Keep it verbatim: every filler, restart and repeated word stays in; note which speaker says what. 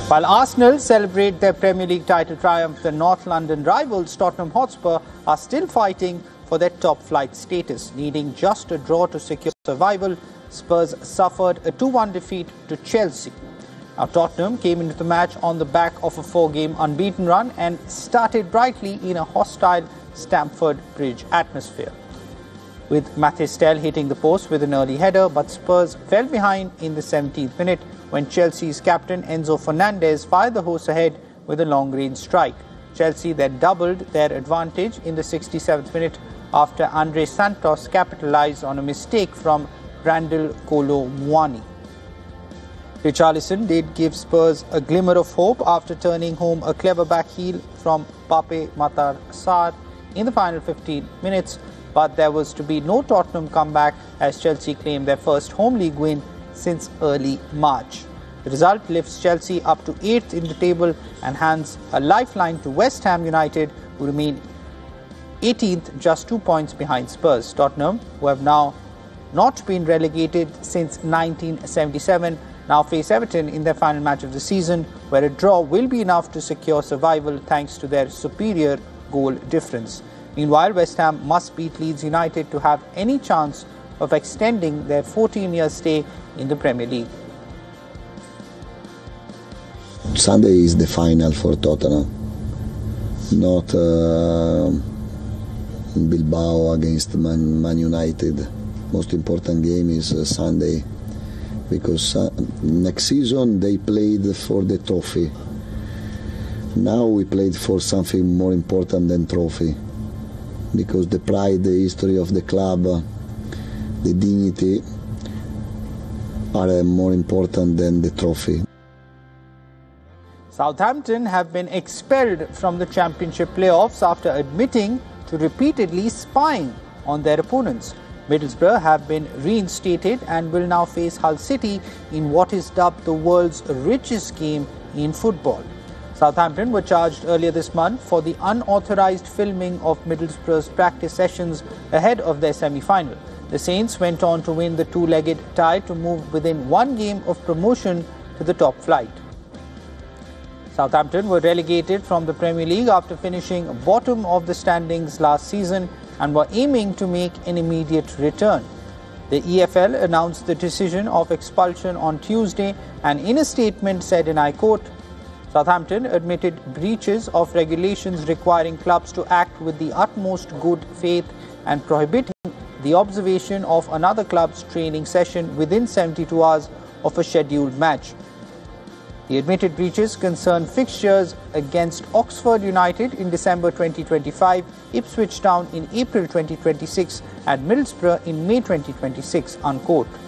Speaker 1: While Arsenal celebrate their Premier League title triumph, the North London rivals Tottenham Hotspur are still fighting for their top-flight status, needing just a draw to secure survival. Spurs suffered a two one defeat to Chelsea. Now, Tottenham came into the match on the back of a four-game unbeaten run and started brightly in a hostile Stamford Bridge atmosphere, with Mathys Tel hitting the post with an early header, but Spurs fell behind in the seventeenth minute when Chelsea's captain Enzo Fernandez fired the horse ahead with a long-range strike. Chelsea then doubled their advantage in the sixty-seventh minute after Andre Santos capitalised on a mistake from Randal Kolo Muani. Richarlison did give Spurs a glimmer of hope after turning home a clever back heel from Pape Matar Sarr in the final fifteen minutes, but there was to be no Tottenham comeback as Chelsea claimed their first home league win since early March. The result lifts Chelsea up to eighth in the table and hands a lifeline to West Ham United, who remain eighteenth, just two points behind Spurs. Tottenham, who have now not been relegated since nineteen seventy-seven, now face Everton in their final match of the season, where a draw will be enough to secure survival thanks to their superior goal difference. Meanwhile, West Ham must beat Leeds United to have any chance of extending their fourteen-year stay in the Premier League.
Speaker 2: Sunday is the final for Tottenham, not uh, Bilbao against Man, Man United. Most important game is uh, Sunday, because uh, next season they played for the trophy. Now we played for something more important than trophy, because the pride, the history of the club, uh, the dignity are uh, more important than the trophy.
Speaker 1: Southampton have been expelled from the Championship playoffs after admitting to repeatedly spying on their opponents. Middlesbrough have been reinstated and will now face Hull City in what is dubbed the world's richest game in football. Southampton were charged earlier this month for the unauthorized filming of Middlesbrough's practice sessions ahead of their semi-final. The Saints went on to win the two-legged tie to move within one game of promotion to the top flight. Southampton were relegated from the Premier League after finishing bottom of the standings last season and were aiming to make an immediate return. The E F L announced the decision of expulsion on Tuesday and in a statement said, and I quote, "Southampton admitted breaches of regulations requiring clubs to act with the utmost good faith and prohibiting the observation of another club's training session within seventy-two hours of a scheduled match. The admitted breaches concern fixtures against Oxford United in December twenty twenty-five, Ipswich Town in April twenty twenty-six and Middlesbrough in May twenty twenty-six, unquote.